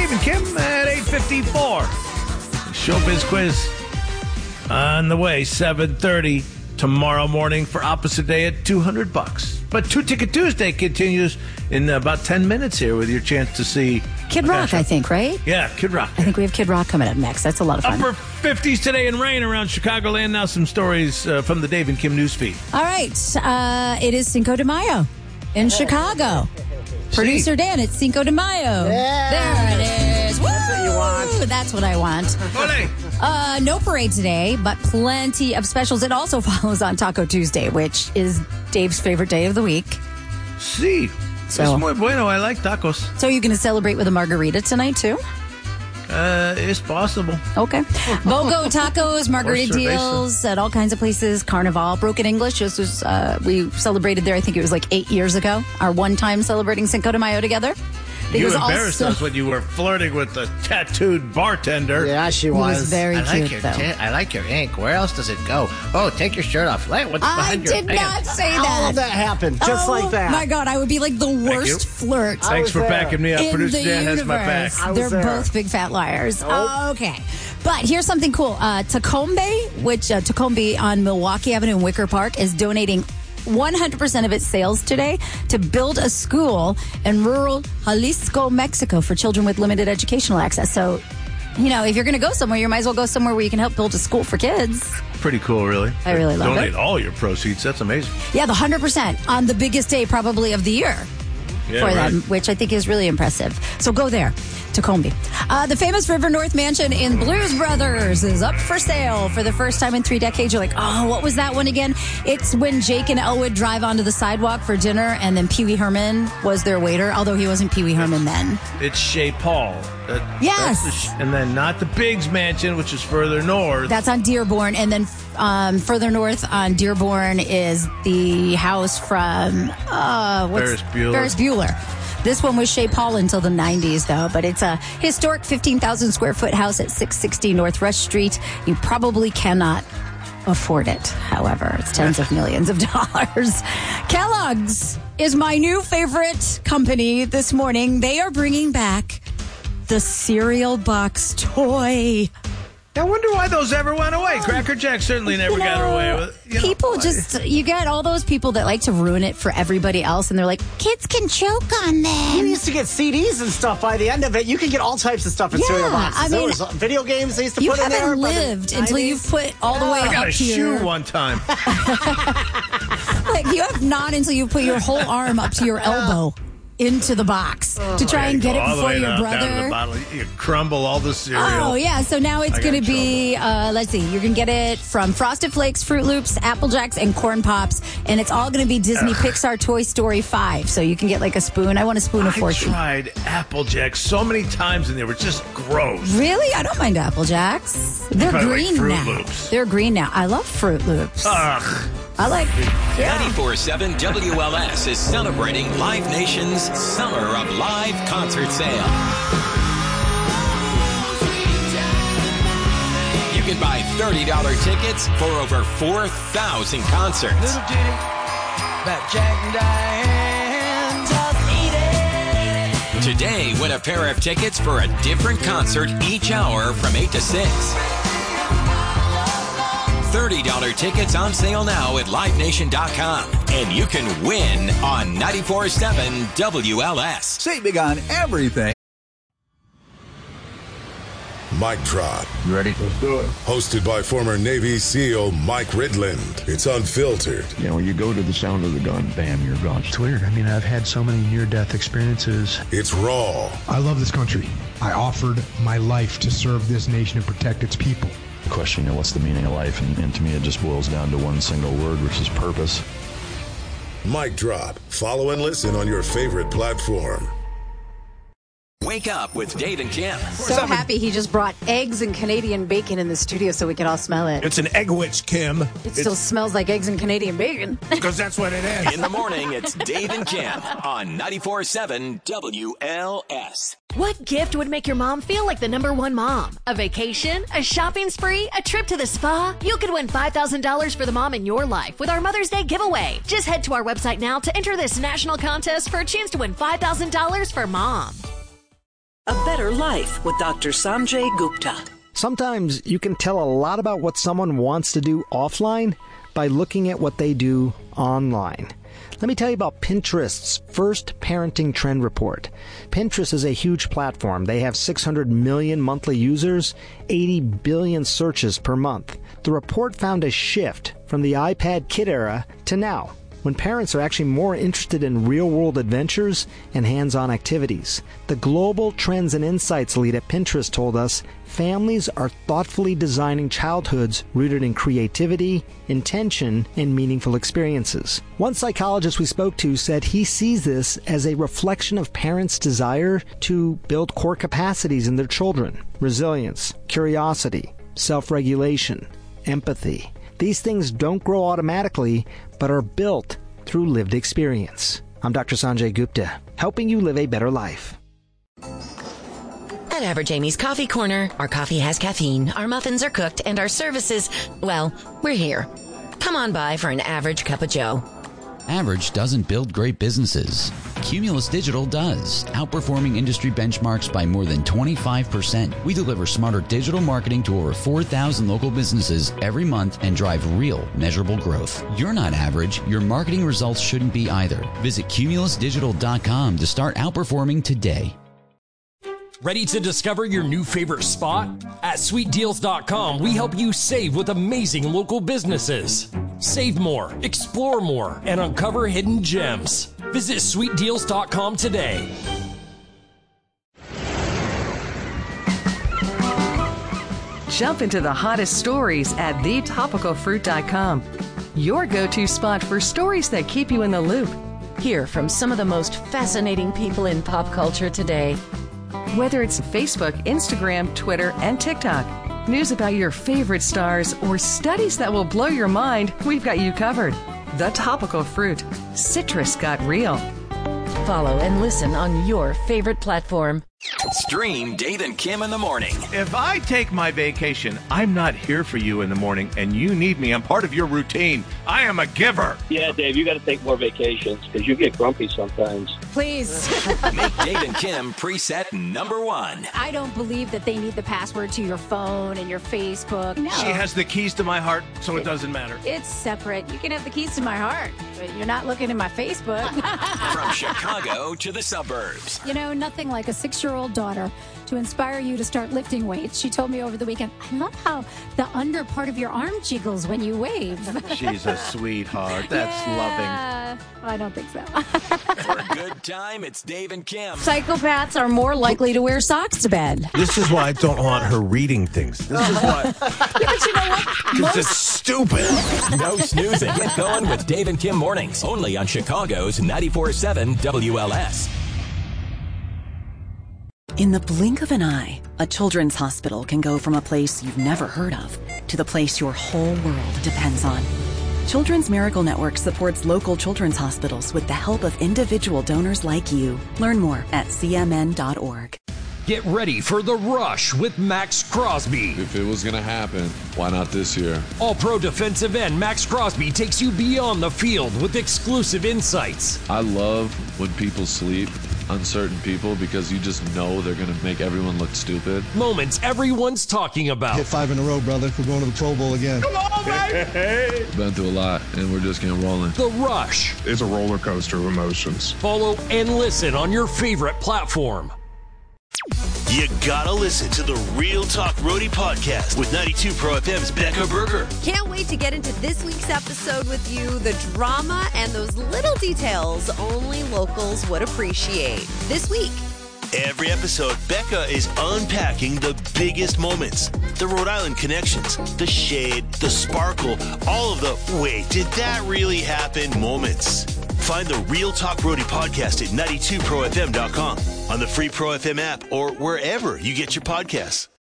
Dave and Kim at 8:54. Showbiz quiz on the way, 7:30 tomorrow morning for opposite day at $200. But Two Ticket Tuesday continues in about 10 minutes here with your chance to see Kid Rock, I think, right? Yeah, Kid Rock. I think we have Kid Rock coming up next. That's a lot of fun. Upper 50s today and rain around Chicagoland. Now some stories from the Dave and Kim newsfeed. All right. It is Cinco de Mayo in Chicago. Producer Dan, it's Cinco de Mayo. Yeah. There it is. Woo! That's what you want. That's what I want. Ole. No parade today, but plenty of specials. It also follows on Taco Tuesday, which is Dave's favorite day of the week. Sí. So- Es muy bueno. I like tacos. So you're going to celebrate with a margarita tonight, too? It's possible. Okay. BOGO tacos, margarita Or cerveza. deals at all kinds of places. Carnival, Broken English. This was, we celebrated there, I think it was like 8 years ago. Our one time celebrating Cinco de Mayo together. You embarrassed us when you were flirting with the tattooed bartender. Yeah, she He was. was very I like cute, your though. I like your ink. Where else does it go? Oh, take your shirt off. What's I behind your did pants? not say All that. of that happened, just oh, like that. My God, I would be like the you. worst flirt. Thanks was for there. backing me up. In Producer the Dan has my back. universe. I was They're there. both big fat liars. Nope. Okay. But here's something cool. Tacombe, which Tacombe on Milwaukee Avenue in Wicker Park, is donating 100% of its sales today to build a school in rural Jalisco, Mexico for children with limited educational access. So, you know, if you're going to go somewhere, you might as well go somewhere where you can help build a school for kids. Pretty cool, really. I really love Donate it. all your proceeds. That's amazing. Yeah, the 100% on the biggest day probably of the year. Yeah, For right. them, which I think is really impressive. So go there, Tacombe. The famous River North Mansion in Blues Brothers is up for sale for the first time in 3 decades. You're like, oh, what was that one again? It's when Jake and Elwood drive onto the sidewalk for dinner, and then Pee Wee Herman was their waiter, although he wasn't Pee Wee Herman then. It's Shea Paul. Yes. And then not the Biggs Mansion, which is further north. That's on Dearborn, and then further north on Dearborn is the house from Ferris Bueller. Ferris Bueller. This one was Shea Paul until the 90s, though, but it's a historic 15,000 square foot house at 660 North Rush Street. You probably cannot afford it, however. It's tens of millions of dollars. Kellogg's is my new favorite company this morning. They are bringing back the cereal box toy. I wonder why those ever went away. Cracker Jack certainly never got away with it. You know, People you get all those people that like to ruin it for everybody else, and they're like, kids can choke on You them. used to get CDs and stuff by the end of it. You could get all types of stuff in Yeah, cereal boxes. I There mean, was video games they used to You put in there. haven't by the lived until 90s. you've put all the way I got up a to shoe your... one time. Like, you have not until you put your whole arm up to your elbow into the box to try and get it all the before way your down to the brother. bottle. You crumble all the cereal. Oh, yeah. So now it's I going got to be, let's see, you can get it from Frosted Flakes, Fruit Loops, Apple Jacks, and Corn Pops. And it's all going to be Disney Pixar Toy Story 5. So you can get like a spoon. I want a spoon of I fortune. tried Applejack so many times and they were just gross. Really? I don't mind Apple Jacks. They're probably like green Fruit now. Loops. They're green now. I love Fruit Loops. Ugh. I like... 94.7 WLS is celebrating Live Nation's Summer of Live concert sale. You can buy $30 tickets for over 4,000 concerts. Little ditty about Jack and Diane. Just eat it. Today, win a pair of tickets for a different concert each hour from 8 to 6. $30 tickets on sale now at LiveNation.com. And you can win on 94.7 WLS. Save big on everything. Mic Drop. You ready? Let's do it. Hosted by former Navy SEAL Mike Ridland. It's unfiltered. You know, when you go to the sound of the gun, bam, you're gone. It's weird. I mean, I've had so many near-death experiences. It's raw. I love this country. I offered my life to serve this nation and protect its people. The question, you know, what's the meaning of life? And to me, it just boils down to one single word, which is purpose. Mic Drop. Follow and listen on your favorite platform. Wake up with Dave and Kim. So happy he just brought eggs and Canadian bacon in the studio so we could all smell it. It's an egg witch, Kim. It still smells like eggs and Canadian bacon. Because that's what it is. In the morning, it's Dave and Kim on 94.7 WLS. What gift would make your mom feel like the #1 mom? A vacation? A shopping spree? A trip to the spa? You could win $5,000 for the mom in your life with our Mother's Day giveaway. Just head to our website now to enter this national contest for a chance to win $5,000 for mom. A Better Life with Dr. Sanjay Gupta. Sometimes you can tell a lot about what someone wants to do offline by looking at what they do online. Let me tell you about Pinterest's first parenting trend report. Pinterest is a huge platform. They have 600 million monthly users, 80 billion searches per month. The report found a shift from the iPad kid era to now, when parents are actually more interested in real-world adventures and hands-on activities. The Global Trends and Insights lead at Pinterest told us families are thoughtfully designing childhoods rooted in creativity, intention, and meaningful experiences. One psychologist we spoke to said he sees this as a reflection of parents' desire to build core capacities in their children: resilience, curiosity, self-regulation, empathy. These things don't grow automatically, but are built through lived experience. I'm Dr. Sanjay Gupta, helping you live a better life. At Average Amy's Coffee Corner, our coffee has caffeine, our muffins are cooked, and our services, well, we're here. Come on by for an average cup of joe. Average doesn't build great businesses. Cumulus Digital does, outperforming industry benchmarks by more than 25%. We deliver smarter digital marketing to over 4,000 local businesses every month and drive real, measurable growth. You're not average. Your marketing results shouldn't be either. Visit cumulusdigital.com to start outperforming today. Ready to discover your new favorite spot? At sweetdeals.com, we help you save with amazing local businesses. Save more, explore more, and uncover hidden gems. Visit sweetdeals.com today. Jump into the hottest stories at thetopicalfruit.com. Your go-to spot for stories that keep you in the loop. Hear from some of the most fascinating people in pop culture today. Whether it's Facebook, Instagram, Twitter, and TikTok, news about your favorite stars, or studies that will blow your mind, we've got you covered. The Topical Fruit. Citrus got real. Follow and listen on your favorite platform. Stream Dave and Kim in the morning. If I take my vacation, I'm not here for you in the morning, and you need me. I'm part of your routine. I am a giver. Yeah, Dave, you got to take more vacations because you get grumpy sometimes. Please. Make Dave and Kim preset number 1. I don't believe that they need the password to your phone and your Facebook. No. She has the keys to my heart, so it doesn't matter. It's separate. You can have the keys to my heart, but you're not looking at my Facebook. From Chicago to the suburbs. You know, nothing like a 6-year-old daughter to inspire you to start lifting weights. She told me over the weekend, I love how the under part of your arm jiggles when you wave. She's a sweetheart. That's loving. I don't think so. For a good time, it's Dave and Kim. Psychopaths are more likely to wear socks to bed. This is why I don't want her reading things. This is why. Yeah, but you know what? Because it's stupid. No snoozing. Get going with Dave and Kim mornings. Only on Chicago's 94.7 WLS. In the blink of an eye, a children's hospital can go from a place you've never heard of to the place your whole world depends on. Children's Miracle Network supports local children's hospitals with the help of individual donors like you. Learn more at cmn.org. Get ready for The Rush with Max Crosby. If it was going to happen, why not this year? All-pro defensive end Max Crosby takes you beyond the field with exclusive insights. I love when people sleep, uncertain people, because you just know they're going to make everyone look stupid. Moments everyone's talking about. Hit 5 in a row, brother. We're going to the Pro Bowl again. Come on, baby! Been through a lot, and we're just getting rolling. The Rush. It's a roller coaster of emotions. Follow and listen on your favorite platform. You gotta listen to the Real Talk Roadie podcast with 92 Pro FM's Becca Berger. Can't wait to get into this week's episode with you. The drama and those little details only locals would appreciate. This week. Every episode, Becca is unpacking the biggest moments. The Rhode Island connections, the shade, the sparkle, all of the wait, did that really happen moments. Find the Real Talk Roadie podcast at 92profm.com, on the free Pro FM app, or wherever you get your podcasts.